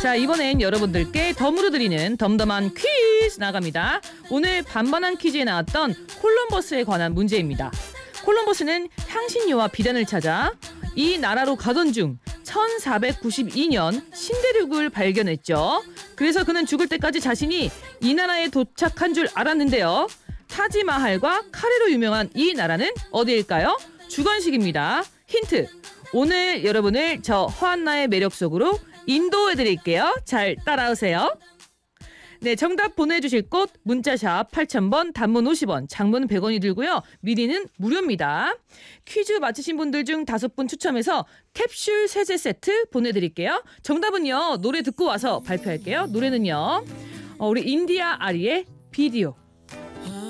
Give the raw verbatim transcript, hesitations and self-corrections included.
자, 이번엔 여러분들께 덤으로 드리는 덤덤한 퀴즈 나갑니다. 오늘 반반한 퀴즈에 나왔던 콜럼버스에 관한 문제입니다. 콜럼버스는 향신료와 비단을 찾아 이 나라로 가던 중 천사백구십이 년 신대륙을 발견했죠. 그래서 그는 죽을 때까지 자신이 이 나라에 도착한 줄 알았는데요. 타지마할과 카레로 유명한 이 나라는 어디일까요? 주관식입니다. 힌트. 오늘 여러분을 저 허안나의 매력 속으로 인도해드릴게요. 잘 따라오세요. 네, 정답 보내주실 곳 문자샵 팔천 번, 단문 오십 원, 장문 백 원이 들고요. 미리는 무료입니다. 퀴즈 맞히신 분들 중 다섯 분 추첨해서 캡슐 세제 세트 보내드릴게요. 정답은요, 노래 듣고 와서 발표할게요. 노래는요, 어, 우리 인디아 아리의 비디오.